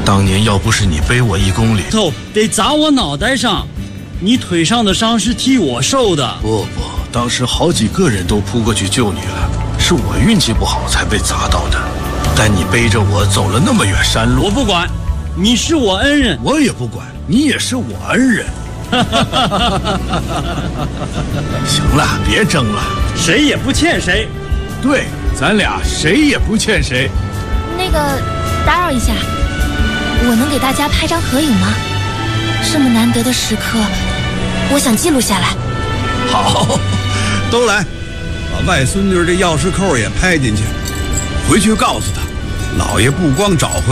当年要不是你背我1公里， 头得砸我脑袋上，你腿上的伤是替我受的。 不，当时好几个人都扑过去救你了，是我运气不好才被砸到的。但你背着我走了那么远山路， 我不管，你是我恩人。 我也不管，你也是我恩人。行了，别争了， 谁也不欠谁。 对，咱俩谁也不欠谁。 那个，打扰一下，我能给大家拍张合影吗？这么难得的时刻，我想记录下来。 好，都来，把外孙女这钥匙扣也拍进去，回去告诉她，老爷不光找回